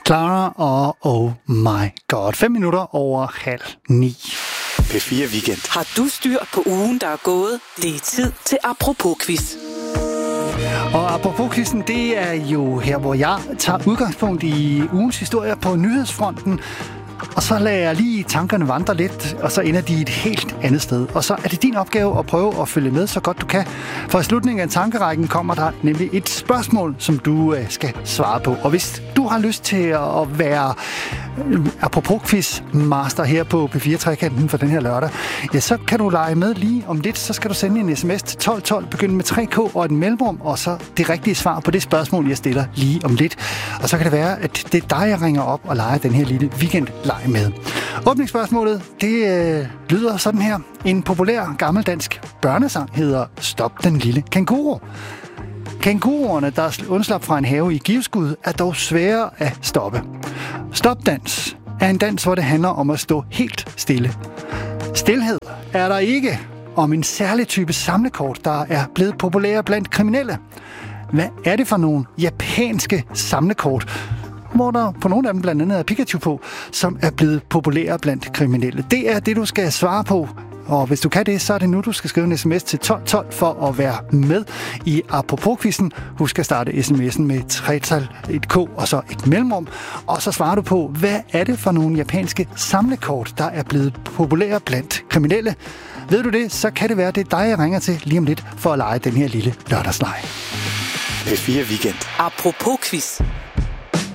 Clara og Oh My God. 5 minutter over 8:30. P4 Weekend. Har du styr på ugen, der er gået? Det er tid til Apropos-quiz. Og apropos-quizzen, det er jo her, hvor jeg tager udgangspunkt i ugens historier på nyhedsfronten. Og så lader jeg lige tankerne vandre lidt, og så ender de et helt andet sted. Og så er det din opgave at prøve at følge med så godt du kan. For i slutningen af tankerækken kommer der nemlig et spørgsmål, som du skal svare på. Og hvis du har lyst til at være apropos-quiz master her på P4-trekanten for den her lørdag, ja, så kan du lege med lige om lidt. Så skal du sende en sms til 1212, begynde med 3K og et mellemrum, og så det rigtige svar på det spørgsmål, jeg stiller lige om lidt. Og så kan det være, at det er dig, jeg ringer op og leger den her lille weekendleg med. Åbningsspørgsmålet, det lyder sådan her. En populær gammeldansk børnesang hedder Stop den lille kænguru. Kænguruerne, der undslap fra en have i givskud, er dog svære at stoppe. Stopdans er en dans, hvor det handler om at stå helt stille. Stilhed er der ikke om en særlig type samlekort, der er blevet populære blandt kriminelle. Hvad er det for nogle japanske samlekort, hvor der på nogle af dem blandt andet er Pikachu på, som er blevet populære blandt kriminelle? Det er det, du skal svare på. Og hvis du kan det, så er det nu, du skal skrive en sms til 1212 for at være med i Apropos-quizzen. Husk at starte sms'en med 3-tal, et K og så et mellemrum. Og så svarer du på, hvad er det for nogle japanske samlekort, der er blevet populære blandt kriminelle? Ved du det, så kan det være, det er dig, jeg ringer til lige om lidt for at lege den her lille lørdagsleg. P4 Weekend. Apropos-quiz